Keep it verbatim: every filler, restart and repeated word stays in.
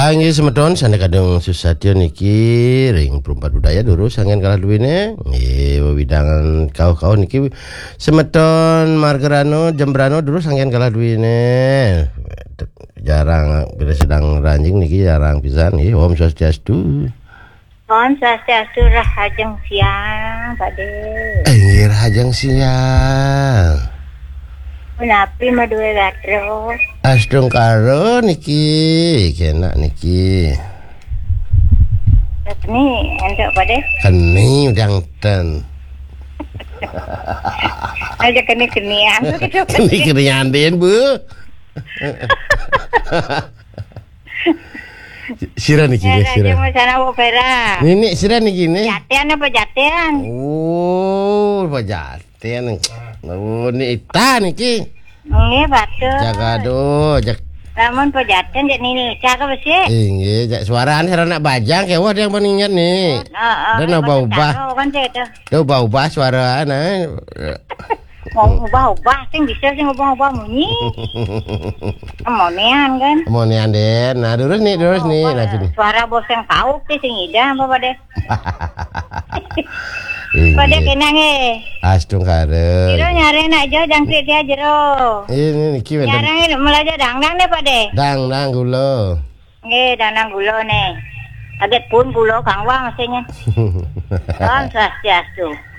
Angge semeton sane kadang susadyo niki ring perumpat budaya dulu sangen kalah duwine nggih wewidangan kau-kau niki semeton Margerano Jembrano dulu sangen kalah duwine jarang bila sedang ranjing niki jarang pisan nggih Om Swastiastu. Om Swastiastu rahajeng siang Pade. Eh rahajeng siang. Menapi madue gatro. Astung karo niki, kena niki. Ini entuk Pade. Keni udang ten. Aja keni-kenian. Keni-kenian den, Bu. Sira niki nggih, sira. Jangan sana opera. Nini sira niki ne. Jatean apa jatean? Oh, apa jatean. Oh, ni ita niki. Nggih, batur. Jaga do, jak. Lamun pejaten jadi ini caka besi. Nggih, jak suaraan sarana bajang kewah yang peningat nih. Heeh. Dan ubah-ubah. Kan itu. Do ubah-ubah suaraan eh. Mau ubah-ubah sing bisa sing ubah-ubah munyi. Amonian kan. Amonian den. Nah, terus nih, terus nih. Nah, sini. Suara bos yang tahu sing ida apa Pade? Pade kena nge. Astung kare. Jero nyare nak jo jangkrik dia jero. Ini niki wenten. Nyare melaja dangdang deh Pade. Dang dang gula. Nggih, dangdang gula nih. Kaget pun gula Kang Wang mestinya. Om Swastiastu.